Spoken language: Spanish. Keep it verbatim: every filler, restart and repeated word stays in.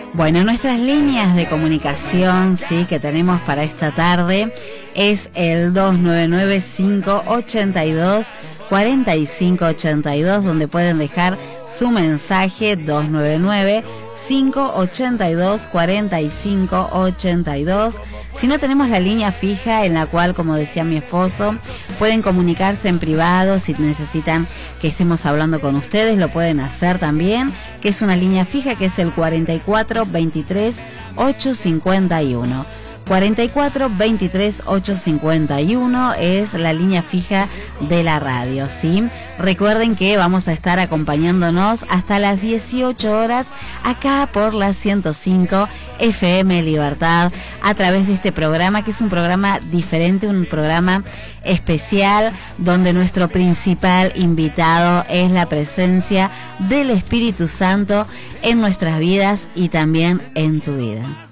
Bueno, nuestras líneas de comunicación, sí, que tenemos para esta tarde es el dos nueve nueve, cinco ocho dos, cuatro cinco ocho dos, donde pueden dejar su mensaje dos nueve nueve, cinco ocho dos, cuatro cinco ocho dos. Si no, tenemos la línea fija en la cual, como decía mi esposo, pueden comunicarse en privado. Si necesitan que estemos hablando con ustedes, lo pueden hacer también, que es una línea fija, que es el cuarenta y cuatro veintitrés ochocientos cincuenta y uno. cuarenta y cuatro veintitrés ochocientos cincuenta y uno es la línea fija de la radio, ¿sí? Recuerden que vamos a estar acompañándonos hasta las dieciocho horas acá por la ciento cinco F M Libertad, a través de este programa, que es un programa diferente, un programa especial, donde nuestro principal invitado es la presencia del Espíritu Santo en nuestras vidas y también en tu vida.